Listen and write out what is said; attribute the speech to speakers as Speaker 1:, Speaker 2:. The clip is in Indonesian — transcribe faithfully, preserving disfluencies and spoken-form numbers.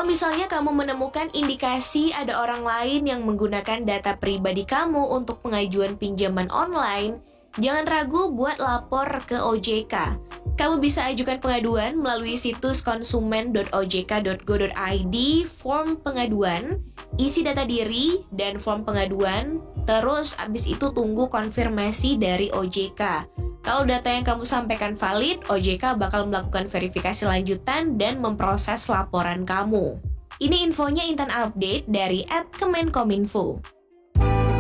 Speaker 1: Kalau misalnya kamu menemukan indikasi ada orang lain yang menggunakan data pribadi kamu untuk pengajuan pinjaman online, jangan ragu buat lapor ke O J K. Kamu bisa ajukan pengaduan melalui situs konsumen dot o j k dot go dot i d, form pengaduan, isi data diri, dan form pengaduan, terus abis itu tunggu konfirmasi dari O J K. Kalau data yang kamu sampaikan valid, O J K bakal melakukan verifikasi lanjutan dan memproses laporan kamu. Ini infonya Intan Update dari at Kemenkominfo.